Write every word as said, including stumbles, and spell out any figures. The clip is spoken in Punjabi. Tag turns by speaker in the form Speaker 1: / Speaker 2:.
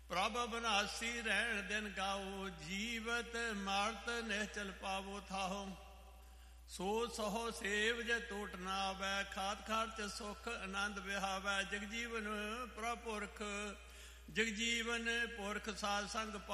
Speaker 1: ਪ੍ਰਭ ਬਨਾਸੀ ਰਹਿਣ ਦਿਨ ਗਾਓ, ਜੀਵਤ ਮਾਰਤ ਨਿਹਚਲ ਪਾਵੋ ਥਾਹੋ। ਸੋ ਸਹੋ ਸੇਵ ਜੇ ਟੋਟ ਨਾ ਆਵੈ, ਖਾਤ ਖਾਤ ਚ ਸੁਖ ਆਨੰਦ ਵਿਹਾਵੈ। ਜਗਜੀਵਨ ਪ੍ਰਭ ਪੁਰਖ, ਜਗਜੀਵਨ ਪੁਰਖ ਸਾਧ ਸੰਗ